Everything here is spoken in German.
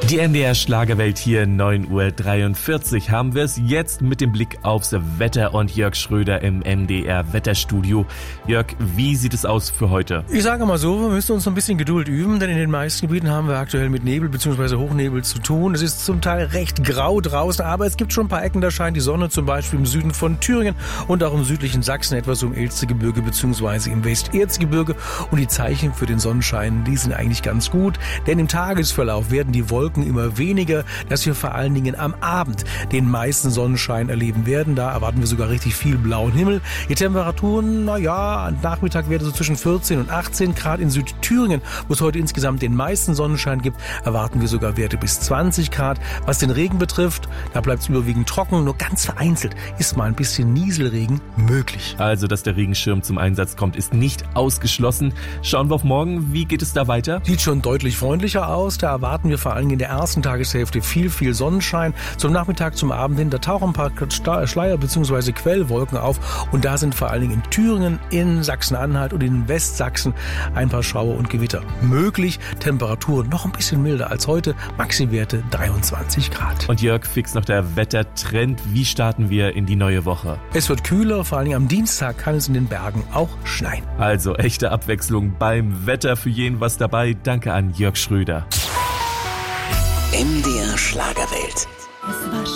Die MDR Schlagerwelt hier, 9:43 Uhr, haben wir es jetzt mit dem Blick aufs Wetter und Jörg Schröder im MDR Wetterstudio. Jörg, wie sieht es aus für heute? Ich sage mal so, wir müssen uns noch ein bisschen Geduld üben, denn in den meisten Gebieten haben wir aktuell mit Nebel bzw. Hochnebel zu tun. Es ist zum Teil recht grau draußen, aber es gibt schon ein paar Ecken, da scheint die Sonne, zum Beispiel im Süden von Thüringen und auch im südlichen Sachsen, etwas so im Elstergebirge bzw. im Westerzgebirge. Und die Zeichen für den Sonnenschein, die sind eigentlich ganz gut, denn im Tagesverlauf werden die Wolken immer weniger, dass wir vor allen Dingen am Abend den meisten Sonnenschein erleben werden. Da erwarten wir sogar richtig viel blauen Himmel. Die Temperaturen, am Nachmittag werden so zwischen 14 und 18 Grad. In Südthüringen, wo es heute insgesamt den meisten Sonnenschein gibt, erwarten wir sogar Werte bis 20 Grad. Was den Regen betrifft, da bleibt es überwiegend trocken. Nur ganz vereinzelt ist mal ein bisschen Nieselregen möglich. Also, dass der Regenschirm zum Einsatz kommt, ist nicht ausgeschlossen. Schauen wir auf morgen. Wie geht es da weiter? Sieht schon deutlich freundlicher aus. Da erwarten wir vor allem in der ersten Tageshälfte viel Sonnenschein. Zum Nachmittag, zum Abend hin, da tauchen ein paar Schleier bzw. Quellwolken auf. Und da sind vor allen Dingen in Thüringen, in Sachsen-Anhalt und in Westsachsen ein paar Schauer und Gewitter möglich. Temperaturen noch ein bisschen milder als heute. Maximwerte 23 Grad. Und Jörg, fix noch der Wettertrend. Wie starten wir in die neue Woche? Es wird kühler. Vor allen Dingen am Dienstag kann es in den Bergen auch schneien. Also echte Abwechslung beim Wetter, für jeden was dabei. Danke an Jörg Schröder. MDR Schlagerwelt.